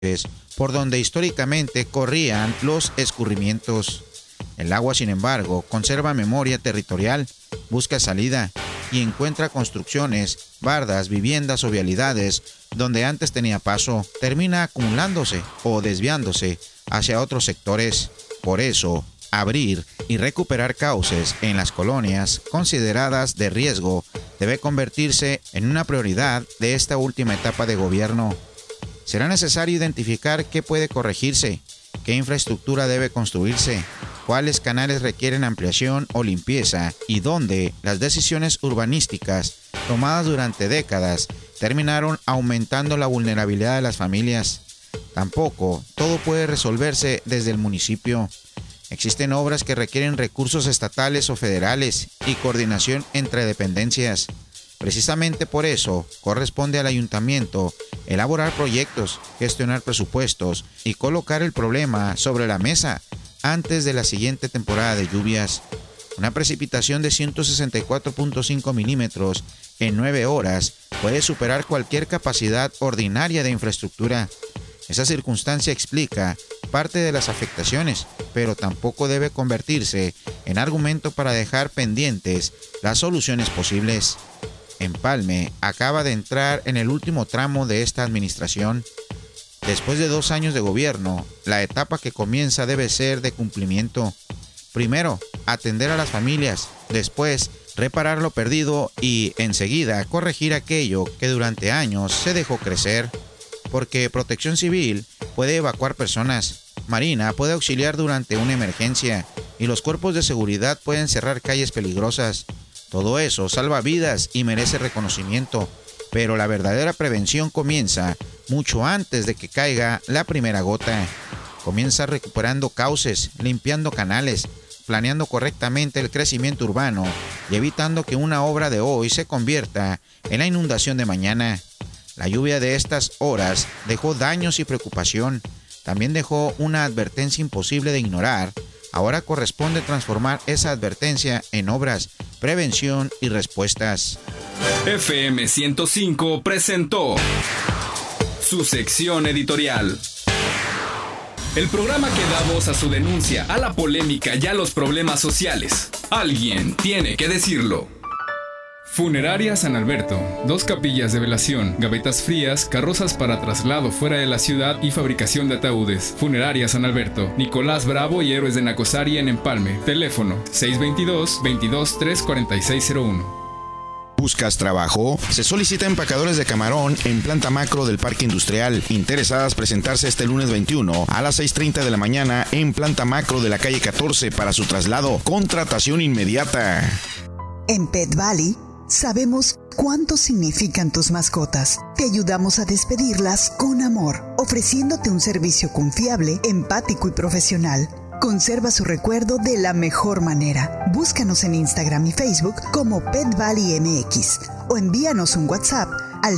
por donde históricamente corrían los escurrimientos. El agua, sin embargo, conserva memoria territorial, busca salida y encuentra construcciones, bardas, viviendas o vialidades donde antes tenía paso, termina acumulándose o desviándose hacia otros sectores. Por eso, abrir y recuperar cauces en las colonias consideradas de riesgo debe convertirse en una prioridad de esta última etapa de gobierno. Será necesario identificar qué puede corregirse, qué infraestructura debe construirse, cuáles canales requieren ampliación o limpieza y dónde las decisiones urbanísticas tomadas durante décadas terminaron aumentando la vulnerabilidad de las familias. Tampoco todo puede resolverse desde el municipio. Existen obras que requieren recursos estatales o federales y coordinación entre dependencias. Precisamente por eso corresponde al ayuntamiento elaborar proyectos, gestionar presupuestos y colocar el problema sobre la mesa antes de la siguiente temporada de lluvias. Una precipitación de 164.5 milímetros en 9 horas puede superar cualquier capacidad ordinaria de infraestructura. Esa circunstancia explica parte de las afectaciones, pero tampoco debe convertirse en argumento para dejar pendientes las soluciones posibles. Empalme acaba de entrar en el último tramo de esta administración. Después de 2 años de gobierno, la etapa que comienza debe ser de cumplimiento. Primero, atender a las familias, después, reparar lo perdido y, enseguida, corregir aquello que durante años se dejó crecer. Porque Protección Civil puede evacuar personas, Marina puede auxiliar durante una emergencia y los cuerpos de seguridad pueden cerrar calles peligrosas. Todo eso salva vidas y merece reconocimiento, pero la verdadera prevención comienza mucho antes de que caiga la primera gota. Comienza recuperando cauces, limpiando canales, planeando correctamente el crecimiento urbano y evitando que una obra de hoy se convierta en la inundación de mañana. La lluvia de estas horas dejó daños y preocupación. También dejó una advertencia imposible de ignorar. Ahora corresponde transformar esa advertencia en obras, prevención y respuestas. FM 105 presentó su sección editorial. El programa que da voz a su denuncia, a la polémica y a los problemas sociales. Alguien tiene que decirlo. Funeraria San Alberto, 2 capillas de velación, gavetas frías, carrozas para traslado fuera de la ciudad y fabricación de ataúdes. Funeraria San Alberto, Nicolás Bravo y Héroes de Nacosari en Empalme. Teléfono 622-234601. ¿Buscas trabajo? Se solicita empacadores de camarón en planta macro del Parque Industrial. Interesadas presentarse este lunes 21 a las 6:30 de la mañana en planta macro de la calle 14 para su traslado. Contratación inmediata. En Pet Valley sabemos cuánto significan tus mascotas. Te ayudamos a despedirlas con amor, ofreciéndote un servicio confiable, empático y profesional. Conserva su recuerdo de la mejor manera. Búscanos en Instagram y Facebook como Pet Valley MX o envíanos un WhatsApp al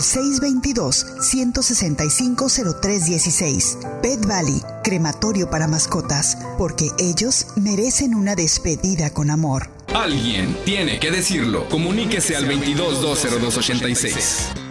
622-165-0316. Pet Valley, crematorio para mascotas, porque ellos merecen una despedida con amor. Alguien tiene que decirlo. Comuníquese al 22-202-86.